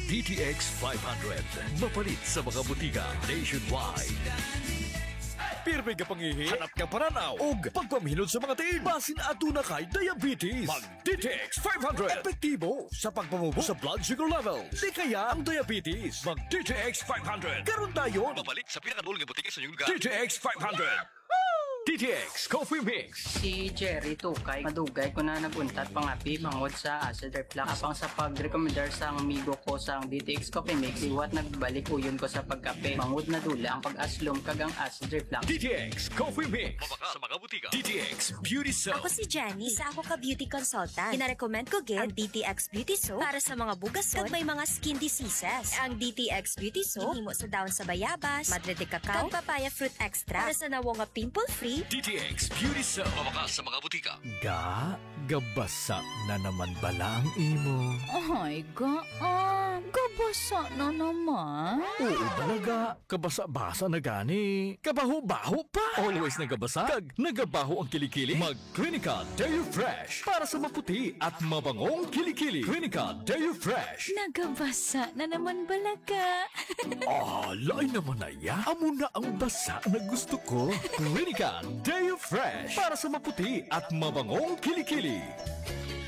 DTX 500. Mapalit sa mga butika nationwide. Pirmi ka pangihi, hanap ka paranaw, og pagpamhinod sa mga tiin. Basin aduna kay diabetes. Mag DTX 500. Epektibo sa pagpamubo sa blood sugar level. Di kaya ang diabetes. Mag DTX 500. Karon tayo. Babalik sa pinakadulong ng butika sa inyong lugar. DTX 500. DTX Coffee Mix. Si Jerry Tukay, madugay ko na naguntat pangapi bangod sa acid reflux. Apang sa pag-recommendar sa amigo ko sa DTX Coffee Mix, iwat nagbalik uyon ko sa pagkape. Bangod na dula ang pag-aslom kagang acid reflux. DTX Coffee Mix. Mabaka sa mga butika. DTX Beauty Soap. Ako si Jenny, isa ako ka beauty consultant. Pinarecommend ko gid ang DTX Beauty Soap para sa mga bugason may mga skin diseases. Ang DTX Beauty Soap himo sa daon sa bayabas, madre de cacao, kag papaya fruit extra para sa nawo nga pimple-free. DTX Beauty Soap. Mabaka sa mga butika. Gabasa na naman bala ang imo. Ay, gabasa na naman. Oo talaga, kabasa-basa na gani. Kabaho-baho pa. Always nagabasa, kag nagabaho ang kilikili. Mag Clinica Deo Fresh para sa maputi at mabangong kilikili. Clinica Deo Fresh. Nagabasa na naman balaga. Lain naman na ya. Amo na ang basa na gusto ko. Clinica Deo Fresh para sa maputi at mabangong kilikili.